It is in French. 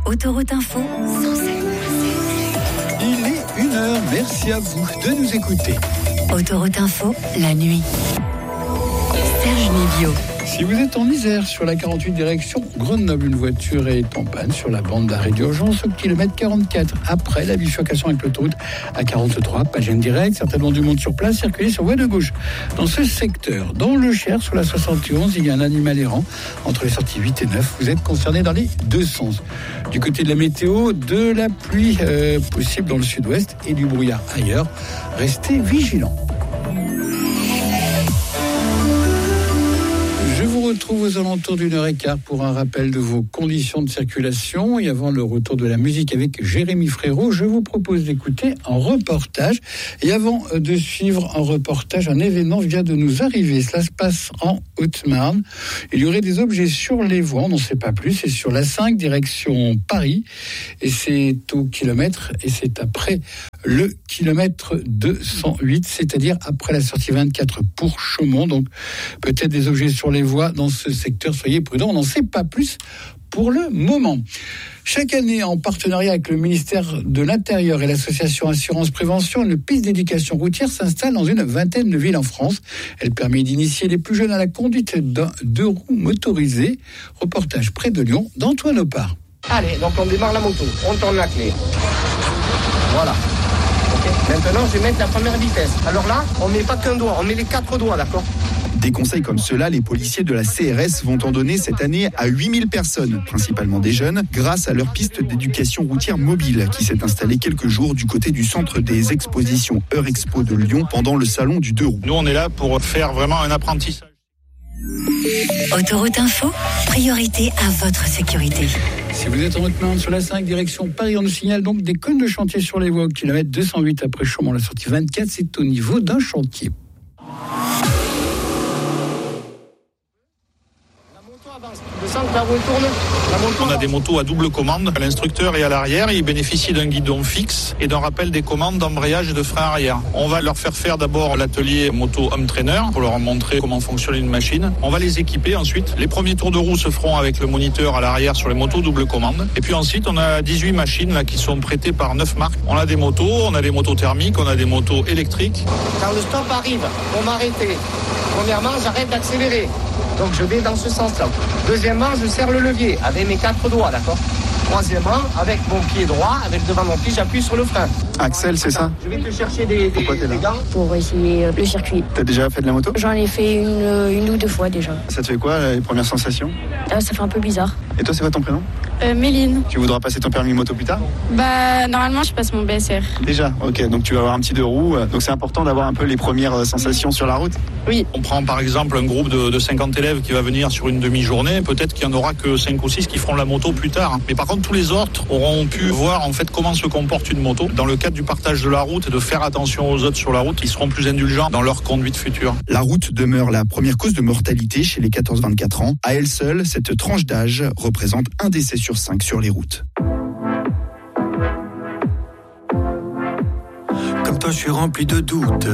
Autoroute Info, 107. Il est 1h, merci à vous de nous écouter. Autoroute Info, la nuit. Serge Nivio. Si vous êtes en Isère sur la 48 direction Grenoble, une voiture est en panne sur la bande d'arrêt d'urgence au kilomètre 44. Après la bifurcation avec l'autoroute à 43, pas gêne direct, certainement du monde sur place, circuler sur voie de gauche. Dans ce secteur, dans le Cher, sur la 71, il y a un animal errant entre les sorties 8 et 9. Vous êtes concerné dans les deux sens. Du côté de la météo, de la pluie possible dans le sud-ouest et du brouillard ailleurs. Restez vigilants. Je vous retrouve aux alentours d'1h15 pour un rappel de vos conditions de circulation. Et avant le retour de la musique avec Jérémy Frérot, je vous propose d'écouter un reportage. Et avant de suivre un reportage, un événement vient de nous arriver. Cela se passe en Haute-Marne. Il y aurait des objets sur les voies, on n'en sait pas plus. C'est sur la 5, direction Paris. Et c'est au kilomètre, et c'est après le kilomètre 208, c'est-à-dire après la sortie 24 pour Chaumont. Donc peut-être des objets sur les voies dans ce secteur. Soyez prudents, on n'en sait pas plus pour le moment. Chaque année, en partenariat avec le ministère de l'Intérieur et l'association Assurance Prévention, une piste d'éducation routière s'installe dans une vingtaine de villes en France. Elle permet d'initier les plus jeunes à la conduite d'un deux roues motorisé. Reportage près de Lyon d'Antoine Opard. Allez, donc on démarre la moto, on tourne la clé. Voilà. Okay. Maintenant, je vais mettre la première vitesse. Alors là, on ne met pas qu'un doigt, on met les 4 doigts, d'accord ? Des conseils comme ceux-là, les policiers de la CRS vont en donner cette année à 8000 personnes, principalement des jeunes, grâce à leur piste d'éducation routière mobile qui s'est installée quelques jours du côté du centre des expositions Eurexpo de Lyon pendant le salon du deux roues. Nous, on est là pour faire vraiment un apprentissage. Autoroute Info, priorité à votre sécurité. Si vous êtes en Haute-Marne sur la 5, direction Paris, on nous signale donc des cônes de chantier sur les voies au kilomètre 208 après Chaumont. La sortie 24, c'est au niveau d'un chantier. On a des motos à double commande. L'instructeur est à l'arrière, il bénéficie d'un guidon fixe et d'un rappel des commandes d'embrayage et de frein arrière. On va leur faire d'abord l'atelier moto home trainer pour leur montrer comment fonctionne une machine. On va les équiper ensuite. Les premiers tours de roue se feront avec le moniteur à l'arrière sur les motos double commande. Et puis ensuite, on a 18 machines là qui sont prêtées par 9 marques. On a des motos thermiques, on a des motos électriques. Quand le stop arrive, on m'arrête. Premièrement, j'arrête d'accélérer. Donc je vais dans ce sens-là. Deuxièmement, je serre le levier avec mes 4 doigts, d'accord ? Troisièmement, avec mon pied droit, avec devant mon pied, j'appuie sur le frein. Axel, c'est ça ? Je vais te chercher des gants. Pour essayer le circuit. T'as déjà fait de la moto ? J'en ai fait une ou deux fois déjà. Ça te fait quoi, les premières sensations ? Ça fait un peu bizarre. Et toi, c'est quoi ton prénom ? Méline. Tu voudras passer ton permis moto plus tard ? Normalement, je passe mon BSR. Déjà, ok, donc tu vas avoir un petit deux roues. Donc c'est important d'avoir un peu les premières sensations sur la route ? Oui. On prend par exemple un groupe de 50 élèves qui va venir sur une demi-journée. Peut-être qu'il n'y en aura que 5 ou 6 qui feront la moto plus tard. Mais par contre, tous les autres auront pu voir en fait comment se comporte une moto. Dans le cadre du partage de la route et de faire attention aux autres sur la route, ils seront plus indulgents dans leur conduite future. La route demeure la première cause de mortalité chez les 14-24 ans. À elle seule, cette tranche d'âge représente un décès sur 5 sur les routes. Comme toi, je suis rempli de doutes.